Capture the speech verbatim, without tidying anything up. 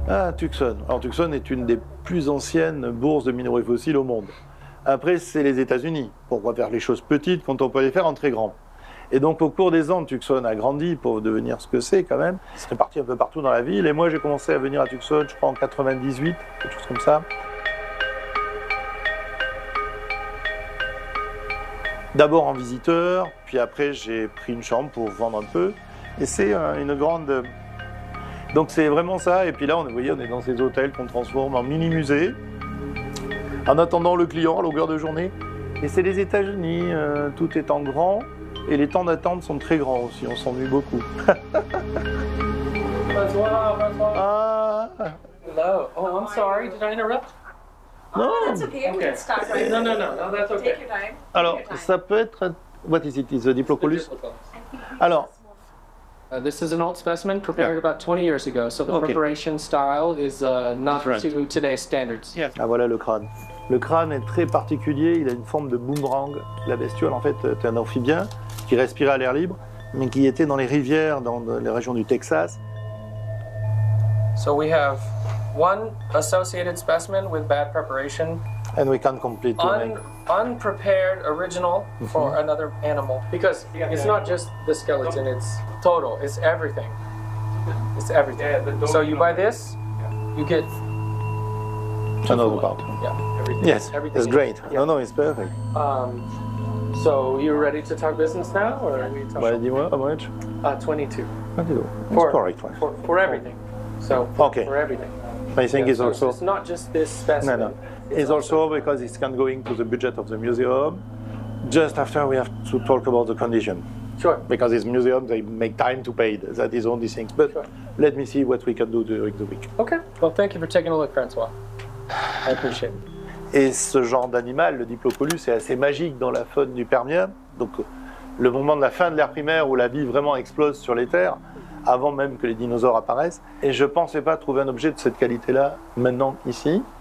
Ah, Tucson. Alors Tucson est une des plus anciennes bourses de minerais fossiles au monde. Après, c'est les États-Unis. Pourquoi faire les choses petites quand on peut les faire en très grand? Et donc, au cours des ans, Tucson a grandi pour devenir ce que c'est quand même. Il se répartit un peu partout dans la ville. Et moi, j'ai commencé à venir à Tucson, je crois, en quatre-vingt-dix-huit, quelque chose comme ça. D'abord en visiteur, puis après, j'ai pris une chambre pour vendre un peu. Et c'est euh, une grande... Donc, c'est vraiment ça. Et puis là, on, vous voyez, on est dans ces hôtels qu'on transforme en mini-musées, en attendant le client à longueur de journée. Et c'est les États-Unis, euh, tout est en grand. Et les temps d'attente sont très grands aussi, on s'ennuie beaucoup. Bonsoir, bonsoir. Ah. Hello. Oh, I'm sorry. Did I interrupt? Non. Oh, that's okay. We Okay. can stop right No, there. no, no, no. That's okay. Take your time. Alors, Take your time. ça peut être... What is it? Is a Diplopolus? Uh, Alors, this is an old specimen prepared about twenty years ago, so the Okay. preparation style is uh, not Different. to today's standards. yes. Ah, voilà le crâne. Le crâne est très particulier, il a une forme de boomerang. La bestiole, en fait, est un amphibien qui respirait à l'air libre, mais qui était dans les rivières, dans les régions du Texas. So we have one associated specimen with bad preparation, And we can complete to un make... unprepared original for another animal. Because it's not just the skeleton, it's total, it's everything. It's everything. So you buy this, you get Another part. yeah, everything. Yes, everything. it's great. Yeah. No, no, it's perfect. Um, so you ready to talk business now, or are we talking? Bah, dis-moi, how much? Uh, twenty-two. Ah, dis donc. It's For, correct, right? for, for everything. So Okay. for everything. I think Yeah, it's so also... it's not just this No, specimen. no. It's also because it's can going to the budget of the museum. Just after we have to talk about the condition. Sure. Because it's museum, they make time to pay. That is only thing. But Sure. let me see what we can do during the week. Okay. Well, thank you for taking a look, Francois. I appreciate it. Et ce genre d'animal, le Diplopolus, est assez magique dans la faune du Permien. Donc, le moment de la fin de l'ère primaire où la vie vraiment explose sur les terres, avant même que les dinosaures apparaissent. Et je ne pensais pas trouver un objet de cette qualité-là maintenant, ici.